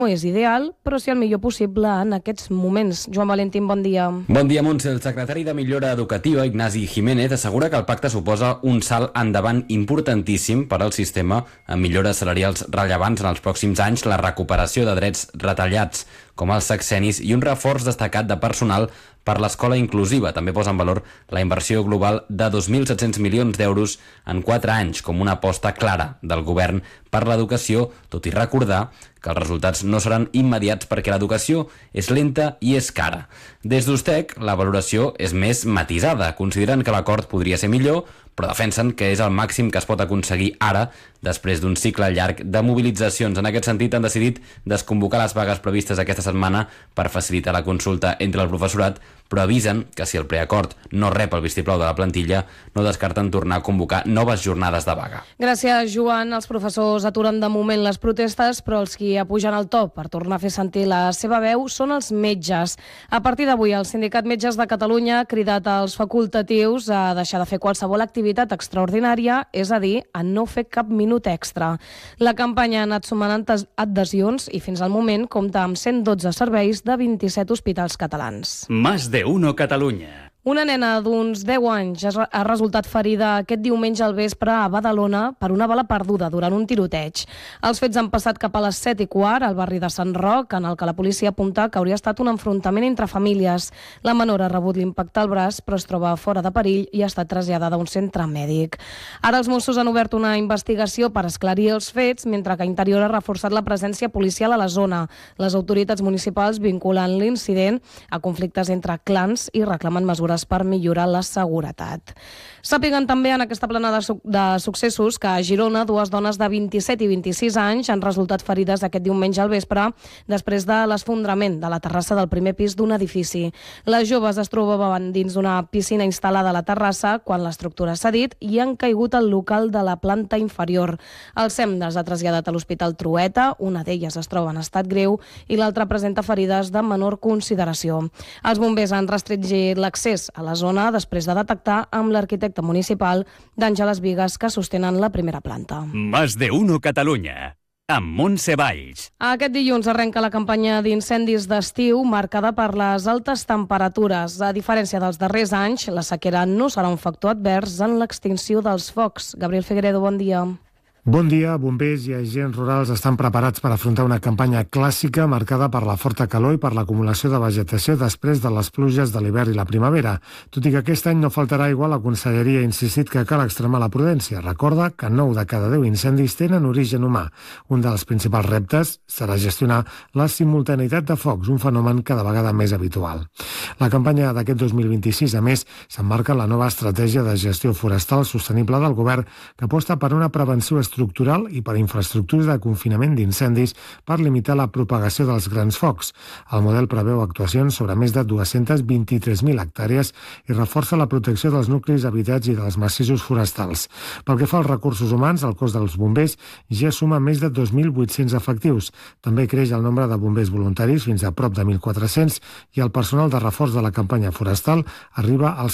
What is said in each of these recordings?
és ideal, però sí el millor possible en aquests moments. Joan Valentín, bon dia. Bon dia, Montse. El secretari de Millora Educativa, Ignasi Jiménez, assegura que el pacte suposa un salt endavant importantíssim per al sistema amb millores salarials rellevants en els pròxims anys, la recuperació de drets retallats com els sexennis i un reforç destacat de personal per l'escola inclusiva. També posa en valor la inversió global de 2.700 milions d'euros en 4 anys com una aposta clara del govern per l'educació, tot i recordar que els resultats no seran immediats perquè l'educació és lenta i és cara. Des d'Ustec, la valoració és més matisada. Consideren que l'acord podria ser millor, però defensen que és el màxim que es pot aconseguir ara, després d'un cicle llarg de mobilitzacions. En aquest sentit, han decidit desconvocar les vagues previstes aquesta setmana per facilitar la consulta entre el professorat, però avisen que si el preacord no rep el vistiplau de la plantilla, no descarten tornar a convocar noves jornades de vaga. Gràcies, Joan. Els professors aturen de moment les protestes, però els qui apugen el to per tornar a fer sentir la seva veu són els metges. A partir d'avui, el Sindicat Metges de Catalunya ha cridat als facultatius a deixar de fer qualsevol activitat extraordinària, és a dir, a no fer cap minut extra. La campanya ha anat sumant adhesions i fins al moment compta amb 112 serveis de 27 hospitals catalans. Más de uno Catalunya. Una nena d'uns 10 anys ha resultat ferida aquest diumenge al vespre a Badalona per una bala perduda durant un tiroteig. Els fets han passat cap a les 7:15 al barri de Sant Roc, en el que la policia apunta que hauria estat un enfrontament entre famílies. La menor ha rebut l'impacte al braç, però es troba fora de perill i ha estat traslladada a un centre mèdic. Ara els Mossos han obert una investigació per esclarir els fets, mentre que Interior ha reforçat la presència policial a la zona. Les autoritats municipals vinculen l'incident a conflictes entre clans i reclamen mesures per millorar la seguretat. Sàpiguen també en aquesta plana de successos que a Girona 2 dones de 27 i 26 anys han resultat ferides aquest diumenge al vespre després de l'esfondrament de la terrassa del primer pis d'un edifici. Les joves es trobaven dins d'una piscina instal·lada a la terrassa quan l'estructura s'ha dit i han caigut al local de la planta inferior. El SEM les ha traslladat a l'Hospital Trueta, una d'elles es troba en estat greu i l'altra presenta ferides de menor consideració. Els bombers han restringit l'accés a la zona després de detectar amb l'arquitecte municipal danys a les bigues que sostenen la primera planta. Más de uno Catalunya, amb Montse Valls. Aquest dilluns arrenca la campanya d'incendis d'estiu marcada per les altes temperatures. A diferència dels darrers anys, la sequera no serà un factor advers en l'extinció dels focs. Gabriel Figueredo, bon dia. Bon dia. Bombers i agents rurals estan preparats per afrontar una campanya clàssica marcada per la forta calor i per l'acumulació de vegetació després de les pluges de l'hivern i la primavera. Tot i que aquest any no faltarà aigua, la Conselleria ha insistit que cal extremar la prudència. Recorda que 9 de cada 10 incendis tenen origen humà. Un dels principals reptes serà gestionar la simultaneïtat de focs, un fenomen cada vegada més habitual. La campanya d'aquest 2026, a més, s'emmarca en la nova estratègia de gestió forestal sostenible del govern que aposta per una prevenció estructural i per infraestructures de confinament d'incendis per limitar la propagació dels grans focs. El model preveu actuacions sobre més de 223.000 hectàrees i reforça la protecció dels nuclis habitats i dels massissos forestals. Pel que fa als recursos humans, el cos dels bombers ja suma més de 2.800 efectius. També creix el nombre de bombers voluntaris fins a prop de 1.400 i el personal de reforç de la campanya forestal arriba als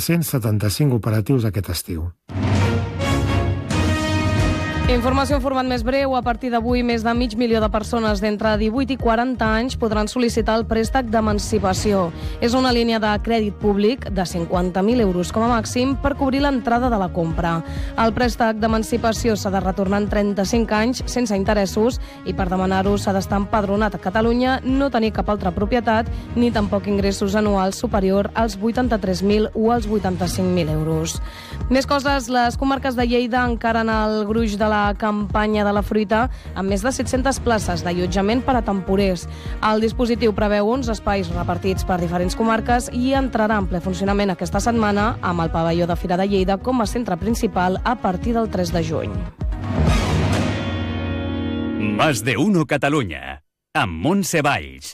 475 operatius aquest estiu. Informació en format més breu. A partir d'avui, més de 500.000 de persones d'entre 18 i 40 anys podran sol·licitar el préstec d'emancipació. És una línia de crèdit públic de 50.000 euros com a màxim per cobrir l'entrada de la compra. El préstec d'emancipació s'ha de retornar en 35 anys sense interessos i per demanar-ho s'ha d'estar empadronat a Catalunya, no tenir cap altra propietat ni tampoc ingressos anuals superior als 83.000 o als 85.000 euros. Més coses, les comarques de Lleida encara en el gruix de la campanya de la fruita amb més de 700 places d'allotjament per a temporers. El dispositiu preveu uns espais repartits per diferents comarques i entrarà en ple funcionament aquesta setmana amb el pavelló de Fira de Lleida com a centre principal a partir del 3 de juny. Más de uno Catalunya, amb Montse Valls.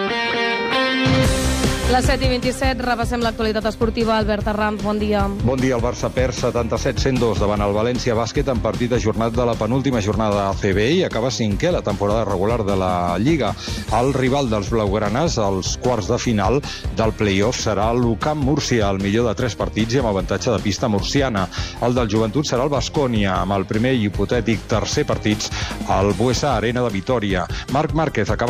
Les 7:27, repassem l'actualitat esportiva. Albert Arranz, bon dia. Bon dia. El Barça perd 77-102 davant el València Bàsquet en partit ajornat de la penúltima jornada de ACB i acaba cinquè la temporada regular de la Lliga. El rival dels blaugranes als quarts de final del play-off serà l'UCAM Múrcia, el millor de 3 partits i amb avantatge de pista murciana. El del Joventut serà el Baskonia, amb el primer i hipotètic tercer partits al Buesa Arena de Vitòria. Marc Márquez acaba